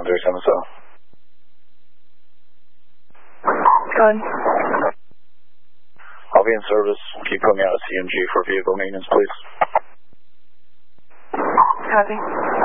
9377. Go ahead. I'll be in service. Keep putting me out of CMG for vehicle maintenance, please. Copy.